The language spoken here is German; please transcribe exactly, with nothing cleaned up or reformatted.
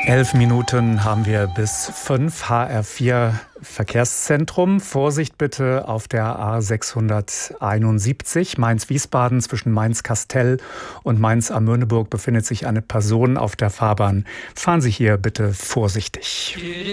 Elf Minuten haben wir bis fünf. H R vier Verkehrszentrum. Vorsicht bitte auf der A sechshunderteinundsiebzig Mainz-Wiesbaden. Zwischen Mainz-Kastel und Mainz-Amöneburg befindet sich eine Person auf der Fahrbahn. Fahren Sie hier bitte vorsichtig.